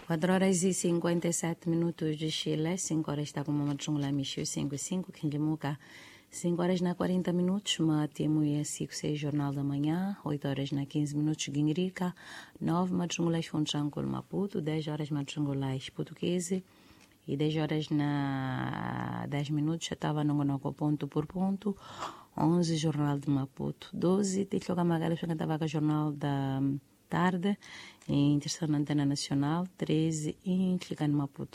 4 horas e 57 minutos de Chile, 5 horas está com uma madrugada Michio 5 Kinlimuka, 5 horas na 40 minutos, Matemo e 6 Jornal da Manhã, 8 horas na 15 minutos Guinrica, 9 madrugadas Fonchancol Maputo, 10 horas madrugadas Portuguese e 10 horas na 10 minutos já estava no Gonoco ponto por ponto, 11 Jornal de Maputo, 12 Titloca Magalhães que estava com o Jornal da Tarde, em terceira antena nacional, 13 em Clicano Maputo.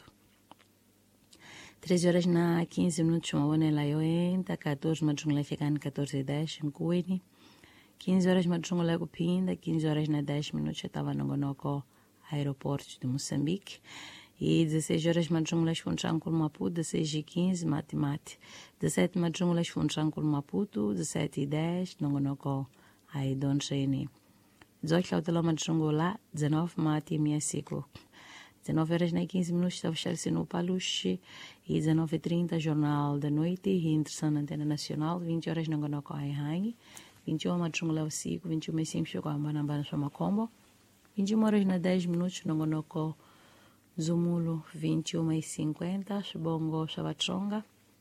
13 horas na 15 minutos, Mabone Laioenta, 14 madrugada Clicano 14:10 em Cuini, 15 horas madrugada Cupinda, 15 horas na 10 minutos já estava no Gonoco aeroporto de Moçambique. E 16 horas madrugada Funchancol Maputo, 16:15 Mate. 17 madrugada Funchancol Maputo, 17:10 no Gonoco Aidon Cheni. 18 horas madrugada 19 Mate Miasico. 19 horas na 15 minutos estava fechado no Paluche e 19:30 Jornal da Noite e interessante antena nacional, 20 horas no Gonoco Aihangi, 21 madrugada 5, 21:05 chegou a Manambana Chamacombo, 21 horas na 10 minutos no Gonoco Zumulo 21:50, Chibongo Chavachonga.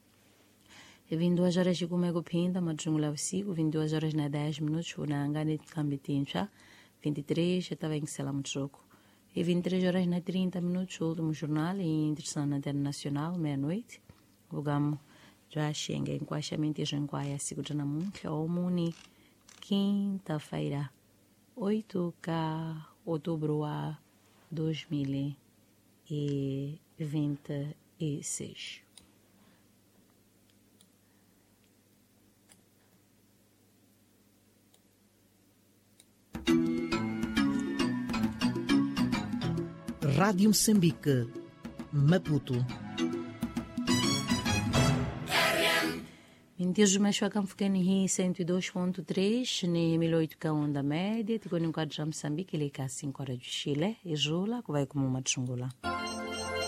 22 horas de Gumego Pinda, madrugada 5, 22 horas na 10 minutos, Unangani Cambitincha, 23, já estava em Selamutroco. E 23 horas na 30 minutos, o último jornal, em interessante internacional, meia-noite. O Gamo já chega em Quaxamento e Janquaia, segura na Munca, ou Muni, quinta-feira, 8 de outubro a 2026. Rádio Moçambique, Maputo. Mintios mais facam ficando em 102.3, nem 1008 ka onda média, tico nem quadro Moçambique, ele cá 5 horas de Chile, e Jula, que vai como uma chungula.